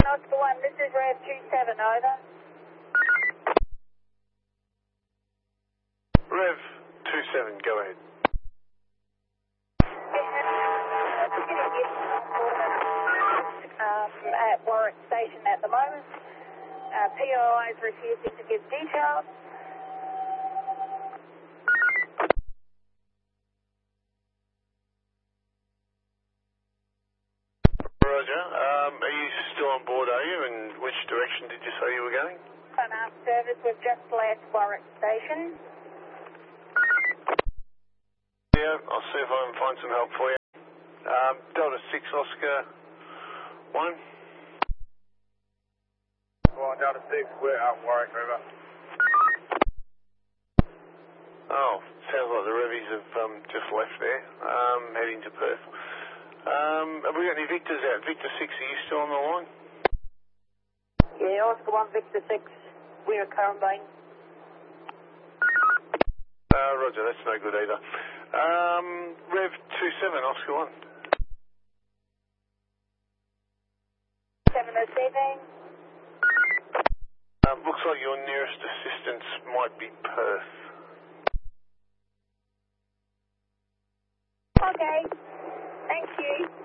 Oscar 1, this is Rev 27, over. Rev 27, go ahead. At Warwick Station at the moment. POI is refusing to give details. Roger. Are you still on board, are you? And which direction did you say you were going? Service, we've just left Warwick Station. Yeah, I'll see if I can find some help for you. Delta 6 Oscar 1. Well, Delta 6, we're at Warwick River. Oh, sounds like the Revies have just left there, heading to Perth. Have we got any Victors out? Victor 6, are you still on the line? Yeah, Oscar 1, Victor 6, we're at Currumbine. Roger, that's no good either. Rev 27 Oscar 1. 7 receiving. Looks like your nearest assistance might be Perth. Okay, thank you.